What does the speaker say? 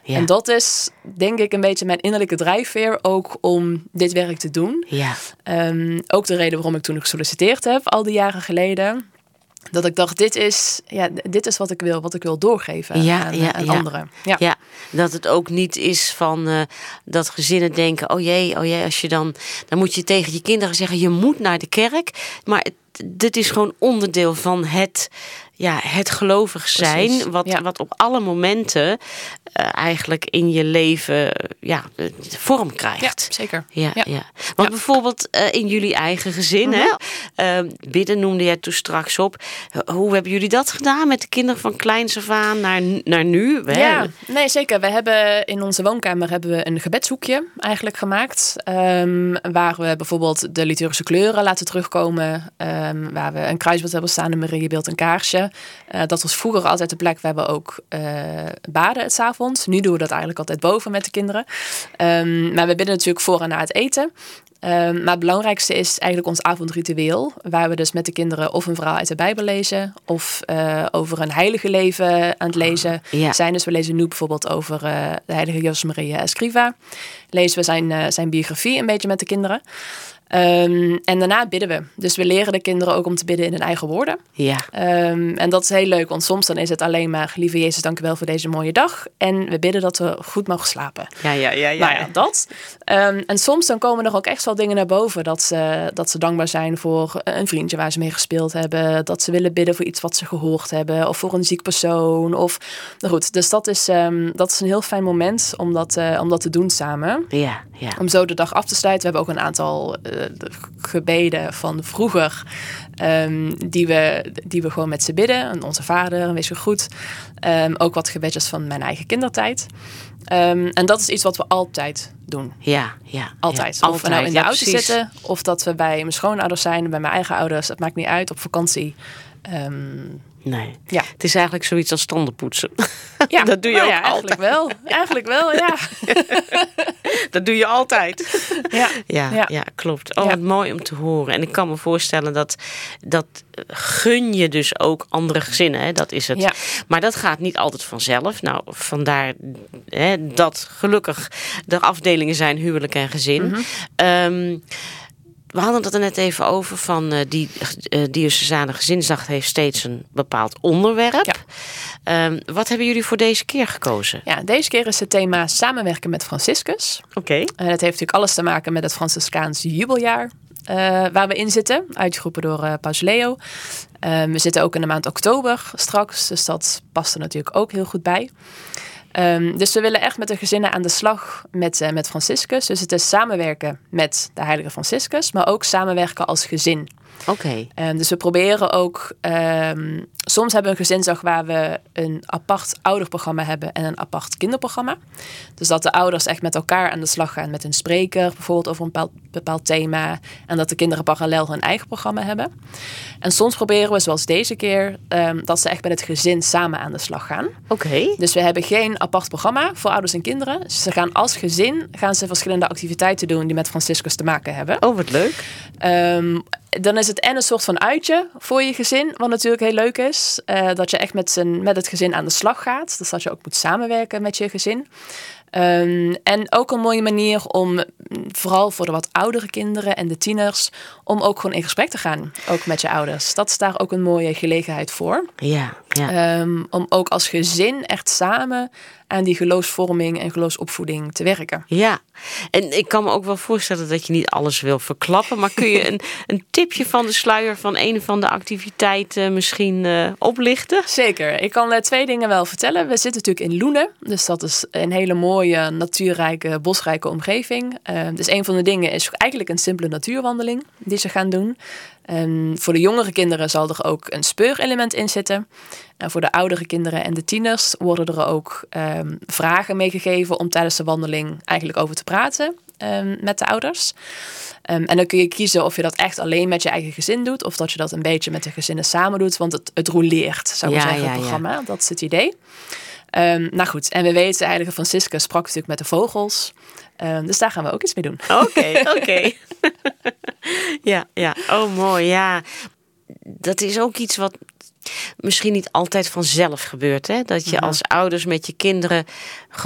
En dat is, denk ik, een beetje mijn innerlijke drijfveer ook om dit werk te doen. Ja. Ook de reden waarom ik toen gesolliciteerd heb, al die jaren geleden. Dat ik dacht, dit is wat ik wil doorgeven aan anderen. Ja, dat het ook niet is van dat gezinnen denken, oh jee, als je dan moet je tegen je kinderen zeggen, je moet naar de kerk. Maar dit is gewoon onderdeel van het gelovig zijn, wat op alle momenten eigenlijk in je leven vorm krijgt. Ja, zeker. Ja. Want bijvoorbeeld in jullie eigen gezin, bidden noemde jij toen straks op. Hoe hebben jullie dat gedaan met de kinderen van kleins af aan naar nu? Ja, nee, zeker. We hebben in onze woonkamer een gebedshoekje eigenlijk gemaakt. Waar we bijvoorbeeld de liturgische kleuren laten terugkomen. Waar we een kruisbeeld hebben staan, een Mariebeeld, een kaarsje. Dat was vroeger altijd de plek waar we ook baden het 's avonds. Nu doen we dat eigenlijk altijd boven met de kinderen. Maar we bidden natuurlijk voor en na het eten. Maar het belangrijkste is eigenlijk ons avondritueel. Waar we dus met de kinderen of een verhaal uit de Bijbel lezen. Of over een heilige leven aan het lezen zijn. Dus we lezen nu bijvoorbeeld over de heilige Jozef Maria Escriva. Lezen we zijn biografie een beetje met de kinderen. En daarna bidden we. Dus we leren de kinderen ook om te bidden in hun eigen woorden. Ja. En dat is heel leuk, want soms dan is het alleen maar, lieve Jezus, dank u wel voor deze mooie dag. En we bidden dat we goed mogen slapen. Ja. Nou ja, dat. En soms dan komen er ook echt wel dingen naar boven. Dat ze dankbaar zijn voor een vriendje waar ze mee gespeeld hebben. Dat ze willen bidden voor iets wat ze gehoord hebben. Of voor een ziek persoon. Nou goed, dus dat is een heel fijn moment om dat te doen samen. Ja. Om zo de dag af te sluiten. We hebben ook een aantal gebeden van vroeger die we gewoon met ze bidden. En onze vader, en wees je goed. Ook wat gebedjes van mijn eigen kindertijd. En dat is iets wat we altijd doen. Ja. Altijd. Ja, of we nou in de auto zitten, of dat we bij mijn schoonouders zijn, bij mijn eigen ouders. Het maakt niet uit, op vakantie. Nee. Ja. Het is eigenlijk zoiets als tandenpoetsen. Ja, dat doe je ook eigenlijk wel. Eigenlijk wel, ja. Dat doe je altijd. Ja, klopt. Ja. Wat mooi om te horen. En ik kan me voorstellen dat gun je dus ook andere gezinnen. Hè? Dat is het. Ja. Maar dat gaat niet altijd vanzelf. Nou, vandaar dat gelukkig er afdelingen zijn huwelijk en gezin. Mm-hmm. We hadden het er net even over van die diocesane gezinsdag heeft steeds een bepaald onderwerp. Ja. Wat hebben jullie voor deze keer gekozen? Ja, deze keer is het thema samenwerken met Franciscus. Oké. Dat heeft natuurlijk alles te maken met het Franciscaans jubeljaar. Waar we in zitten, uitgeroepen door Paus Leo. We zitten ook in de maand oktober straks, dus dat past er natuurlijk ook heel goed bij. Dus we willen echt met de gezinnen aan de slag met Franciscus. Dus het is samenwerken met de heilige Franciscus, maar ook samenwerken als gezin. Oké. Dus we proberen ook, soms hebben we een gezinsdag waar we een apart ouderprogramma hebben en een apart kinderprogramma. Dus dat de ouders echt met elkaar aan de slag gaan met een spreker, bijvoorbeeld over een bepaald thema. En dat de kinderen parallel hun eigen programma hebben. En soms proberen we, zoals deze keer, dat ze echt met het gezin samen aan de slag gaan. Oké. Dus we hebben geen apart programma voor ouders en kinderen. Dus ze gaan als gezin verschillende activiteiten doen die met Franciscus te maken hebben. Oh, wat leuk. Dan is het een soort van uitje voor je gezin, wat natuurlijk heel leuk is. Dat je echt met het gezin aan de slag gaat. Dus dat je ook moet samenwerken met je gezin. En ook een mooie manier om, vooral voor de wat oudere kinderen en de tieners, om ook gewoon in gesprek te gaan, ook met je ouders. Dat is daar ook een mooie gelegenheid voor. Ja. Om ook als gezin echt samen aan die geloofsvorming en geloofsopvoeding te werken. Ja, en ik kan me ook wel voorstellen dat je niet alles wil verklappen, maar kun je een tipje van de sluier van een van de activiteiten misschien oplichten? Zeker. Ik kan 2 dingen wel vertellen. We zitten natuurlijk in Loenen, dus dat is een hele mooie, natuurrijke, bosrijke omgeving. Dus een van de dingen is eigenlijk een simpele natuurwandeling die ze gaan doen. Voor de jongere kinderen zal er ook een speurelement in zitten. En voor de oudere kinderen en de tieners worden er ook vragen meegegeven om tijdens de wandeling eigenlijk over te praten met de ouders. En dan kun je kiezen of je dat echt alleen met je eigen gezin doet, of dat je dat een beetje met de gezinnen samen doet, want het roleert, zou ik zeggen, het programma. Ja. Dat is het idee. Nou goed, en we weten, heilige Franciscus sprak natuurlijk met de vogels. Dus daar gaan we ook iets mee doen. Oké. Ja. Oh, mooi. Ja, dat is ook iets wat misschien niet altijd vanzelf gebeurt. Hè? Dat je als ouders met je kinderen